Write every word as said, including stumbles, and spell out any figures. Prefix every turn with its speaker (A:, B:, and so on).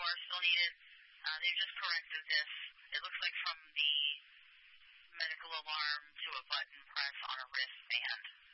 A: are still needed. Uh, they've just corrected this. It looks like from the medical alarm to a button press on a wristband.